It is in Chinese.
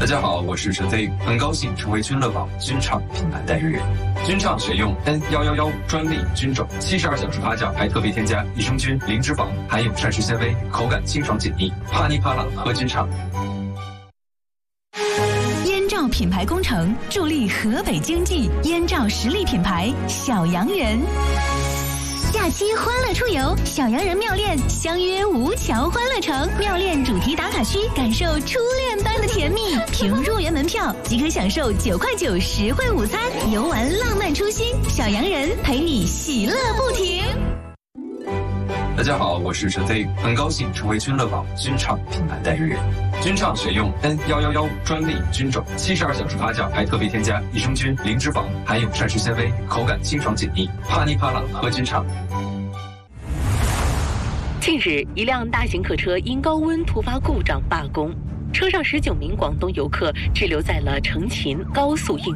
大家好，我是陈飞宇，很高兴成为君乐宝君畅品牌代言人。君畅选用 N111专利菌种，72小时发酵，还特别添加益生菌、零脂肪，含有膳食纤维，口感清爽解腻，啪哩啪啦喝君畅。 燕赵品牌工程助力河北经济，燕赵实力品牌小洋人。假期欢乐出游，小洋人妙恋相约吴桥欢乐城，妙恋主题打卡区，感受初恋般的甜蜜。凭入园门票即可享受9块9实惠午餐，游玩浪漫初心，小洋人陪你喜乐不停。 大家好，我是陈飞宇，很高兴成为君乐宝君畅品牌代言人。君畅选用 N111专利菌种，72小时发酵，还特别添加益生菌、零脂肪，含有膳食纤维，口感清爽解腻，啪哩啪啦喝君畅。 近日，一辆大型客车因高温突发故障罢工，车上19名广东游客滞留在了成秦高速运